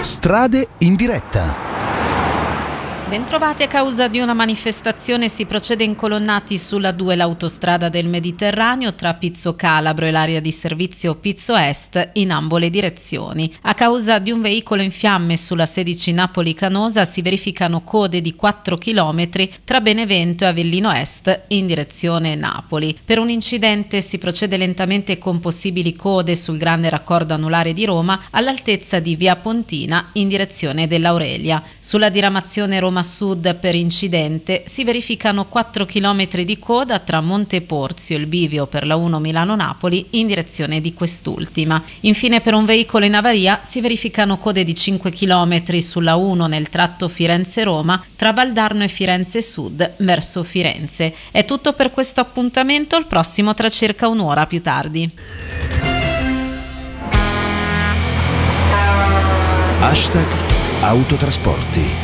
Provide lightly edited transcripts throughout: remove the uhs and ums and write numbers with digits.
Strade in diretta. Bentrovati. A causa di una manifestazione si procede incolonnati sulla 2 l'autostrada del Mediterraneo tra Pizzo Calabro e l'area di servizio Pizzo Est in ambo le direzioni. A causa di un veicolo in fiamme sulla 16 Napoli-Canosa si verificano code di 4 km tra Benevento e Avellino Est in direzione Napoli. Per un incidente si procede lentamente con possibili code sul grande raccordo anulare di Roma all'altezza di Via Pontina in direzione dell'Aurelia. Sulla diramazione Roma Sud per incidente si verificano 4 km di coda tra Monteporzio e il bivio per la 1 Milano-Napoli in direzione di quest'ultima. Infine, per un veicolo in avaria si verificano code di 5 km sulla 1 nel tratto Firenze-Roma tra Valdarno e Firenze Sud verso Firenze. È tutto per questo appuntamento, il prossimo tra circa un'ora più tardi. #autotrasporti.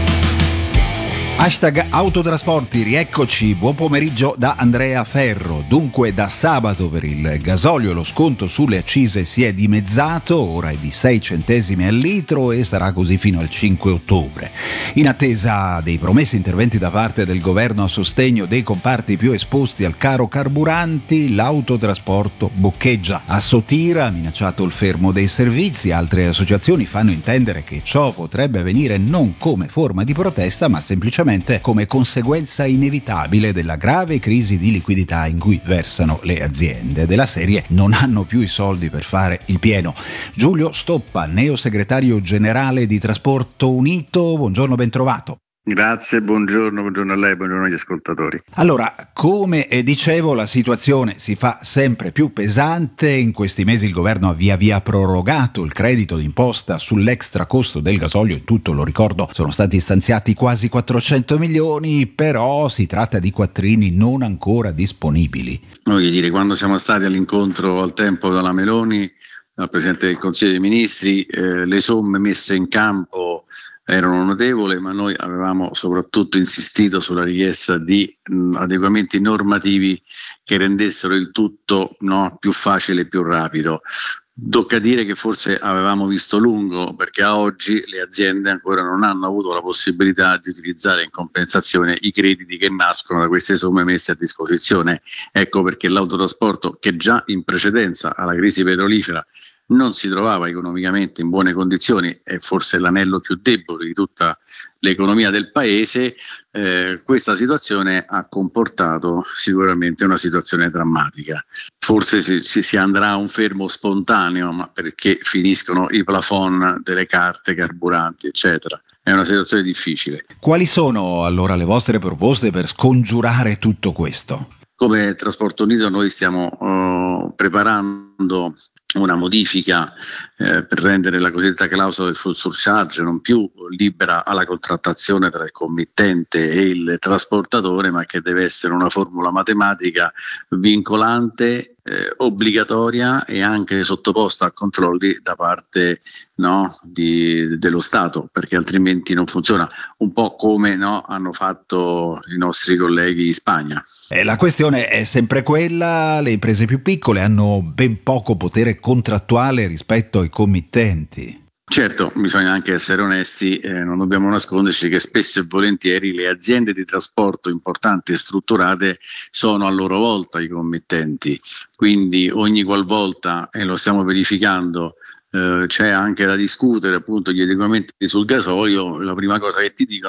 #autotrasporti, rieccoci, buon pomeriggio da Andrea Ferro. Dunque, da sabato per il gasolio lo sconto sulle accise si è dimezzato, ora è di 6 centesimi al litro e sarà così fino al 5 ottobre. In attesa dei promessi interventi da parte del governo a sostegno dei comparti più esposti al caro carburanti, l'autotrasporto boccheggia. A Sotira ha minacciato il fermo dei servizi, altre associazioni fanno intendere che ciò potrebbe avvenire non come forma di protesta, ma semplicemente come conseguenza inevitabile della grave crisi di liquidità in cui versano le aziende. Della serie non hanno più i soldi per fare il pieno. Giulio Stoppa, neosegretario generale di Trasporto Unito, buongiorno, ben trovato. Grazie, buongiorno a lei, buongiorno agli ascoltatori. Allora, come dicevo, la situazione si fa sempre più pesante. In questi mesi il governo ha via via prorogato il credito d'imposta sull'extra costo del gasolio. In tutto, lo ricordo, sono stati stanziati quasi 400 milioni, però si tratta di quattrini non ancora disponibili. Voglio dire, quando siamo stati all'incontro al tempo dalla Meloni, dal Presidente del Consiglio dei Ministri, le somme messe in campo erano notevoli, ma noi avevamo soprattutto insistito sulla richiesta di adeguamenti normativi che rendessero il tutto più facile e più rapido. Tocca dire che forse avevamo visto lungo, perché a oggi le aziende ancora non hanno avuto la possibilità di utilizzare in compensazione i crediti che nascono da queste somme messe a disposizione. Ecco perché l'autotrasporto, che già in precedenza alla crisi petrolifera non si trovava economicamente in buone condizioni, è forse l'anello più debole di tutta l'economia del paese, questa situazione ha comportato sicuramente una situazione drammatica. Forse si andrà a un fermo spontaneo, ma perché finiscono i plafond delle carte, carburanti, eccetera. È una situazione difficile. Quali sono allora le vostre proposte per scongiurare tutto questo? Come Trasporto Unito noi stiamo preparando una modifica per rendere la cosiddetta clausola del full surcharge non più libera alla contrattazione tra il committente e il trasportatore, ma che deve essere una formula matematica vincolante, obbligatoria e anche sottoposta a controlli da parte dello Stato, perché altrimenti non funziona, un po' come hanno fatto i nostri colleghi in Spagna. La questione è sempre quella: le imprese più piccole hanno ben poco potere contrattuale rispetto ai committenti. Certo, bisogna anche essere onesti, non dobbiamo nasconderci che spesso e volentieri le aziende di trasporto importanti e strutturate sono a loro volta i committenti, quindi ogni qualvolta, e lo stiamo verificando, c'è anche da discutere appunto gli adeguamenti sul gasolio, la prima cosa che ti dico